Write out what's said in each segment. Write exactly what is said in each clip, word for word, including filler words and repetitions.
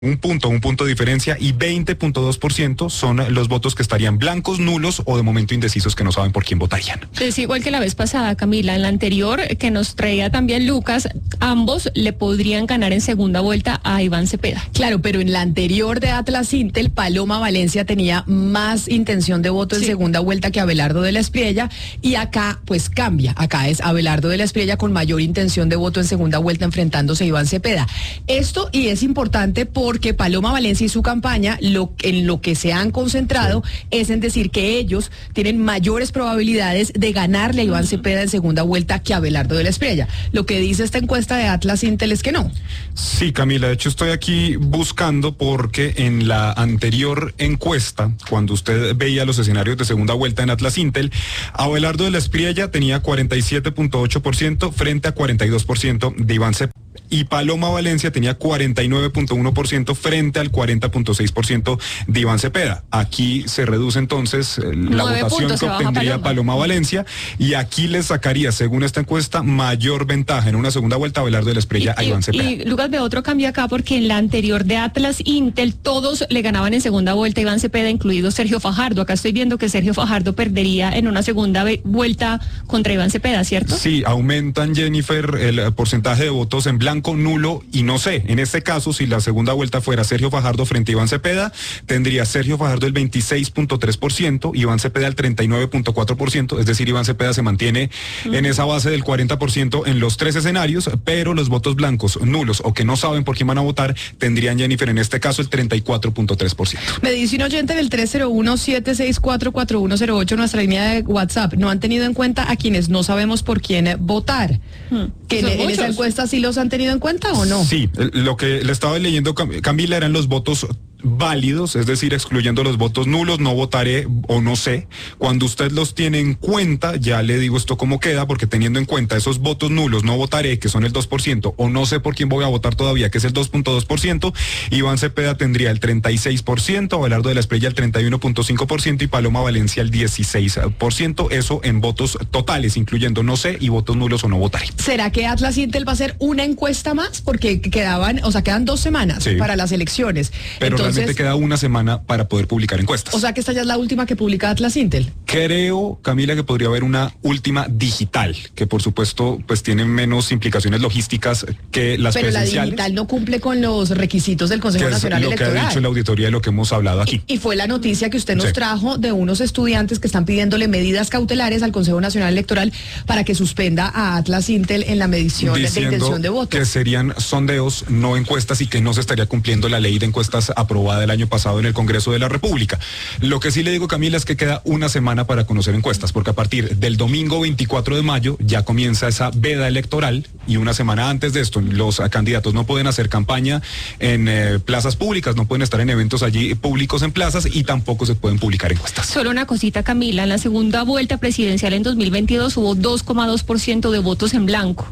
Un punto, un punto de diferencia, y veinte punto dos por ciento son los votos que estarían blancos, nulos o de momento indecisos, que no saben por quién votarían. Es igual que la vez pasada, Camila, en la anterior que nos traía también Lucas, ambos le podrían ganar en segunda vuelta a Iván Cepeda. Claro, pero en la anterior de Atlas Intel, Paloma Valencia tenía más intención de voto en sí. segunda vuelta que Abelardo de la Espriella, y acá pues cambia, acá es Abelardo de la Espriella con mayor intención de voto en segunda vuelta enfrentándose a Iván Cepeda. Esto, y es importante por porque Paloma Valencia y su campaña lo, en lo que se han concentrado sí. es en decir que ellos tienen mayores probabilidades de ganarle a Iván uh-huh. Cepeda en segunda vuelta que a Abelardo de la Espriella. Lo que dice esta encuesta de Atlas Intel es que no. Sí, Camila, de hecho estoy aquí buscando porque en la anterior encuesta, cuando usted veía los escenarios de segunda vuelta en Atlas Intel, Abelardo de la Espriella tenía cuarenta y siete punto ocho por ciento frente a cuarenta y dos por ciento de Iván Cepeda. Y Paloma Valencia tenía cuarenta y nueve punto uno por ciento frente al cuarenta punto seis por ciento de Iván Cepeda. Aquí se reduce entonces la votación que obtendría Paloma. Paloma Valencia, y aquí le sacaría, según esta encuesta, mayor ventaja en una segunda vuelta a Abelardo de la Espriella a Iván Cepeda. Y Lucas, ve otro cambio acá, porque en la anterior de Atlas Intel todos le ganaban en segunda vuelta a Iván Cepeda, incluido Sergio Fajardo. Acá estoy viendo que Sergio Fajardo perdería en una segunda vuelta contra Iván Cepeda, ¿cierto? Sí, aumentan, Jennifer, el porcentaje de votos en blanco, nulo y no sé. En este caso, si la segunda vuelta fuera Sergio Fajardo frente a Iván Cepeda, tendría Sergio Fajardo el veintiséis punto tres por ciento, Iván Cepeda el treinta y nueve punto cuatro por ciento, es decir, Iván Cepeda se mantiene uh-huh. en esa base del cuarenta por ciento en los tres escenarios, pero los votos blancos, nulos o que no saben por quién van a votar, tendrían, Jennifer, en este caso el treinta y cuatro punto tres por ciento. Me dice un oyente del tres cero uno, siete seis cuatro, cuatro uno cero ocho, nuestra línea de WhatsApp, no han tenido en cuenta a quienes no sabemos por quién votar. Hmm. ¿Que en, en esa encuesta sí los han tenido en cuenta o no? Sí, lo que le estaba leyendo, Camila, eran los votos válidos, es decir, excluyendo los votos nulos, no votaré o no sé. Cuando usted los tiene en cuenta, ya le digo esto cómo queda, porque teniendo en cuenta esos votos nulos, no votaré, que son el dos por ciento, o no sé por quién voy a votar todavía, que es el dos punto dos por ciento, Iván Cepeda tendría el treinta y seis por ciento, Abelardo de la Espriella el treinta y uno punto cinco por ciento y Paloma Valencia el dieciséis por ciento, eso en votos totales, incluyendo no sé y votos nulos o no votaré. ¿Será que Atlas Intel va a hacer una encuesta más? Porque quedaban, o sea, quedan dos semanas sí. para las elecciones. Pero Entonces, realmente queda una semana para poder publicar encuestas. O sea que esta ya es la última que publica Atlas Intel. Creo, Camila, que podría haber una última digital, que por supuesto pues tiene menos implicaciones logísticas que las Pero presenciales. Pero la digital no cumple con los requisitos del Consejo que Nacional es lo Electoral. Que ha dicho la auditoría de lo que hemos hablado aquí. Y, y fue la noticia que usted nos sí. trajo de unos estudiantes que están pidiéndole medidas cautelares al Consejo Nacional Electoral para que suspenda a Atlas Intel en la medición Diciendo de intención de voto. Que serían sondeos, no encuestas, y que no se estaría cumpliendo la ley de encuestas aprobada el año pasado en el Congreso de la República. Lo que sí le digo, Camila, es que queda una semana para conocer encuestas, porque a partir del domingo veinticuatro de mayo ya comienza esa veda electoral, y una semana antes de esto los candidatos no pueden hacer campaña en eh, plazas públicas, no pueden estar en eventos allí públicos en plazas, y tampoco se pueden publicar encuestas. Solo una cosita, Camila, en la segunda vuelta presidencial en dos mil veintidós hubo dos coma dos por ciento de votos en blanco.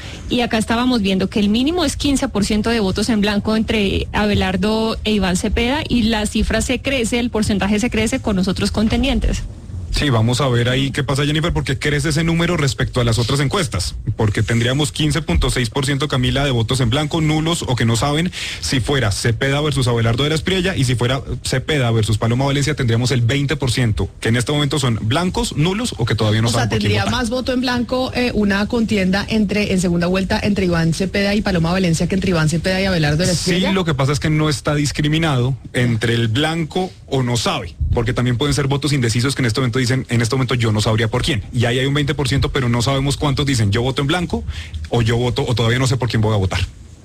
Y acá estábamos viendo que el mínimo es quince por ciento de votos en blanco entre Abelardo e Iván Cepeda, y la cifra se crece, el porcentaje se crece con los otros contendientes. Sí, vamos a ver ahí qué pasa, Jennifer, porque crece ese número respecto a las otras encuestas, porque tendríamos quince punto seis por ciento, Camila, de votos en blanco, nulos o que no saben, si fuera Cepeda versus Abelardo de la Espriella, y si fuera Cepeda versus Paloma Valencia tendríamos el veinte por ciento, que en este momento son blancos, nulos o que todavía no o saben sea, por quién votar. tendría más voto en blanco eh, una contienda entre en segunda vuelta entre Iván Cepeda y Paloma Valencia que entre Iván Cepeda y Abelardo de la Espriella. Sí, lo que pasa es que no está discriminado entre el blanco o no sabe, porque también pueden ser votos indecisos que en este momento dicen, en este momento yo no sabría por quién, y ahí hay un veinte por ciento, pero no sabemos cuántos dicen yo voto en blanco o yo voto o todavía no sé por quién voy a votar.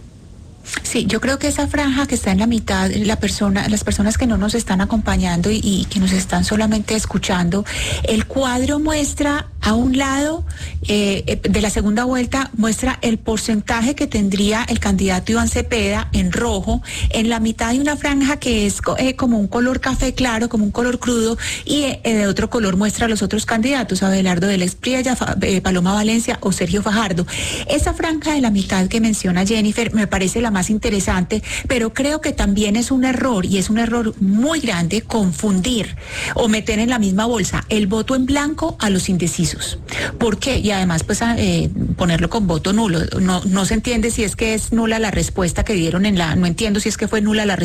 Sí, yo creo que esa franja que está en la mitad, la persona, las personas que no nos están acompañando y, y que nos están solamente escuchando, el cuadro muestra a un lado eh, de la segunda vuelta, muestra el porcentaje que tendría el candidato Iván Cepeda en rojo, en la mitad hay una franja que es eh, como un color café claro, como un color crudo, y eh, de otro color muestra a los otros candidatos, Abelardo de la Espriella, eh, Paloma Valencia o Sergio Fajardo. Esa franja de la mitad que menciona Jennifer me parece la más interesante, pero creo que también es un error, y es un error muy grande, confundir o meter en la misma bolsa el voto en blanco a los indecisos. ¿Por qué? Y además, pues, eh, ponerlo con voto nulo. No, no se entiende si es que es nula la respuesta que dieron en la, no entiendo si es que fue nula la